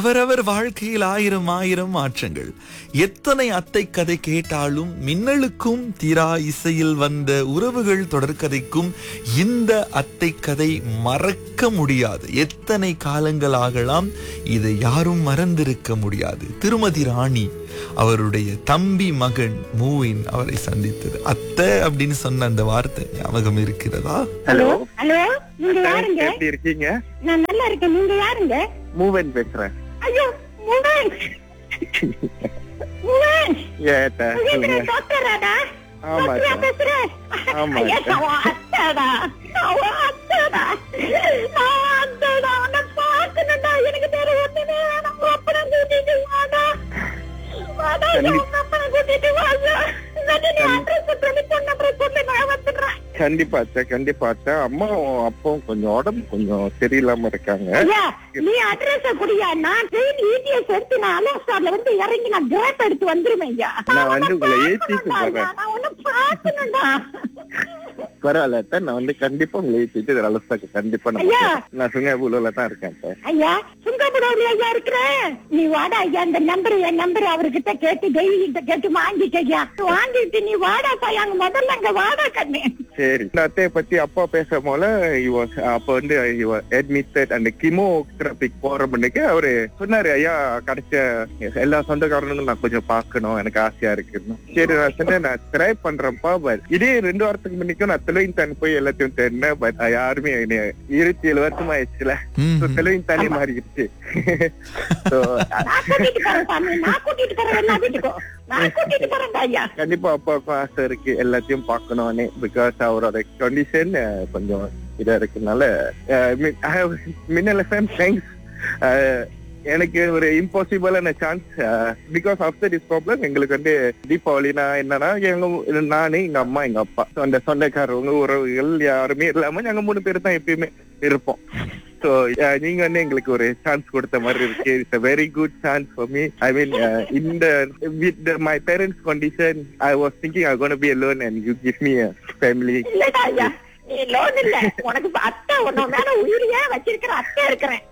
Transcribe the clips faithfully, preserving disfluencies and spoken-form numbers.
அவரவர் வாழ்க்கையில் ஆயிரம் ஆயிரம் மாற்றங்கள். எத்தனை அத்தை கதை கேட்டாலும் மின்னலுக்கும் தீரா இசையில் வந்த உறவுகள் தொடர்கதைக்கும் இந்த அத்தை கதை மறக்க முடியாது. எத்தனை காலங்கள் ஆகலாம், இதை யாரும் மறந்திருக்க முடியாது. திருமதி ராணி அவருடைய தம்பி மகன் மூவின் அவரை சந்தித்தது. அத்தை அப்படின்னு சொன்ன அந்த வார்த்தை ஞாபகம் இருக்கிறதா? ஹலோ ஹலோ, நீங்க யாருங்க? எப்படி இருக்கீங்க? நான் நல்லா இருக்கேன். நீங்க யாருங்க? மூவன் பேசுறேன். ஐயோ, மூவன் மூவன் ஏட்டா நீங்க டாக்டராடா? ஆமா டாக்டரா பேசுறேன்? ஆமா ஐயா, அவன் அத்தைடா, அவன் அத்தைடா, அவன் அத்தைடா. உன்னை பார்க்கணும்டா, எனக்கு வேற ஒண்ணுமே வேணாம். உங்க அப்பனை கூட்டிட்டு வாடா, வாடா, உங்க அப்பனை கூட்டிட்டு வாடா. இல்லாட்டி நீ address சொல்லி phone number சொல்லு, நான் வந்துடுறேன். கண்டிப்பா அச்சா, கண்டிப்பா அச்சா. அம்மாவும் அப்பாவும் கொஞ்சம் உடம்பு கொஞ்சம் சரியில்லாம இருக்காங்க. ஐயா, நீ அட்ரஸ் குடியா, நான் ட்ரெயின் இடிஎஸ் எடுத்து நான் அலோஸ்டார்ல வந்து இறங்கி நான் கேப் எடுத்து வந்துருவேன் ஐயா. நான் வந்து உங்களை ஏத்திட்டு போறேன். நான் ஒண்ணு பாக்கணும்டா. பரவாயில்ல அத்தை, நான் வந்து கண்டிப்பா உங்களை ஏத்திட்டு அலஸ்தாக்கு கண்டிப்பா நான் ஐயா. நான் சுங்கபூலூர்ல தான் இருக்கேன் அத்தை. ஐயா, சுங்கபுரம்ல ஐயா இருக்கிறேன். நீ வாடா ஐயா, இந்த நம்பர் என் நம்பர் அவர்கிட்ட கேட்டு தெய்வ கிட்ட கேட்டு வாங்கிக்கையா. வாங்கிட்டு நீ வாடா பையன், முதல்ல அங்க வாடா கண்ணு. சரி, இந்த அத்தையை பத்தி அப்பா பேச போல அப்ப வந்து அட்மிட்டட் அந்த கிமோதெரபிக் போற முன்னுக்கு அவரு சொன்னாரு, ஐயா கிடைச்ச எல்லா சொந்தக்காரனுக்கும் நான் கொஞ்சம் பாக்கணும், எனக்கு ஆசையா இருக்குன்னு. சரி நான் சொன்னேன், நான் ட்ரை பண்றேன்ப்பா. பட் இதே ரெண்டு வாரத்துக்கு முன்னைக்கும் நான் தெலுங்கு தானே போய் எல்லாத்தையும் தேடினேன். பட் யாருமே இருபத்தி ஏழு வருஷம் ஆயிடுச்சுல, தெலுங்கு தானே மாறிடுச்சு. நான் கூட்டிட்டு போறேன் சாமி, நான் கூட்டிட்டு போறேன் எல்லா வீட்டுக்கும், நான் கூட்டிட்டு போறேன் ஐயா. கண்டிப்பா அப்பாவுக்கும் ஆசை இருக்கு எல்லாத்தையும் பாக்கணும்னு. பிகாஸ் அவரோட கண்டிஷன் கொஞ்சம் இதா இருக்குனால மின்னல் எஃப்எம் தேங்க்ஸ். எனக்கு ஒரு இம்பாசிபிளான chance. Because after this problem எங்களுக்கு வந்து தீபாவளினா என்னன்னா, எங்க நானு எங்க அம்மா எங்க அப்பா அந்த சொந்தக்காரவங்க உறவுகள் யாருமே இல்லாம நாங்க மூணு பேர் தான் எப்பயுமே இருப்போம். So நீங்க வந்து எங்களுக்கு ஒரு சான்ஸ் கொடுத்த மாதிரி இருக்கு. It's a very good chance for me. I mean uh, in the with the, my parents condition, I was thinking I'm going to be alone and you give me a family. இல்லடா ஐயா, நீ loan இல்ல, உனக்கு அத்தை ஒண்ணு மேல உயிரியா வச்சிருக்கிற அத்தை இருக்கிறேன்.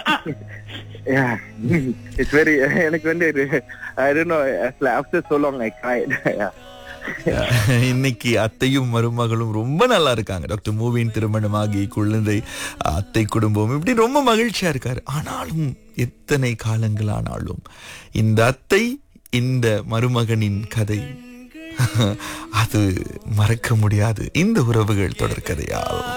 Yeah, it's very எனக்கு வந்து I don't know, after so long I cried. Yeah. இன்னைக்கு அத்தையும் மருமகளும் ரொம்ப நல்லா இருக்காங்க. டாக்டர் மூவின் திருமணமாகி குழந்தை, அத்தை குடும்பம் இப்படி ரொம்ப மகிழ்ச்சியா இருக்காரு. ஆனாலும் எத்தனை காலங்கள் ஆனாலும் இந்த அத்தை இந்த மருமகனின் கதை அது மறக்க முடியாது. இந்த உறவுகள் தொடர்கதையா